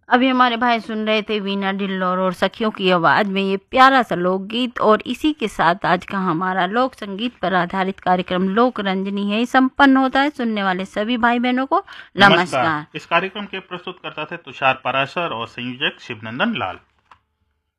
अभी हमारे भाई सुन रहे थे वीना ढिल्लोर और सखियों की आवाज में ये प्यारा सा लोकगीत। और इसी के साथ आज का हमारा लोक संगीत पर आधारित कार्यक्रम लोक रंजनी है संपन्न होता है। सुनने वाले सभी भाई बहनों को नमस्कार। इस कार्यक्रम के प्रस्तुतकर्ता थे तुषार पराशर और संयोजक शिवनंदन लाल।